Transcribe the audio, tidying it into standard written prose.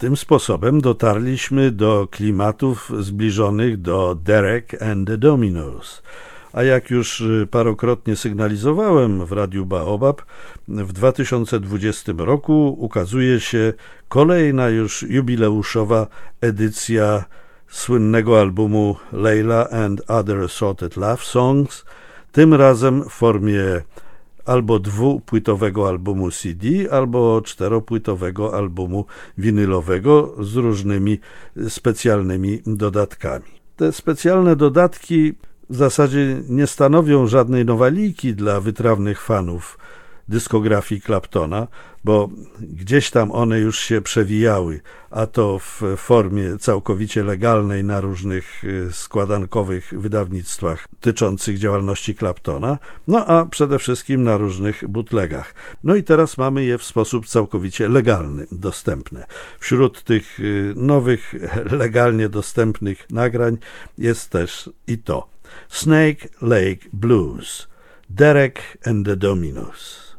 Tym sposobem dotarliśmy do klimatów zbliżonych do Derek and the Dominos. A jak już parokrotnie sygnalizowałem w Radiu Baobab, w 2020 roku ukazuje się kolejna już jubileuszowa edycja słynnego albumu Layla and Other Assorted Love Songs, tym razem w formie albo dwupłytowego albumu CD, albo czteropłytowego albumu winylowego z różnymi specjalnymi dodatkami. Te specjalne dodatki w zasadzie nie stanowią żadnej nowaliki dla wytrawnych fanów dyskografii Claptona, bo gdzieś tam one już się przewijały, a to w formie całkowicie legalnej na różnych składankowych wydawnictwach tyczących działalności Claptona, no a przede wszystkim na różnych bootlegach. No i teraz mamy je w sposób całkowicie legalny, dostępne. Wśród tych nowych, legalnie dostępnych nagrań jest też i to Snake Lake Blues, Derek and the Dominos.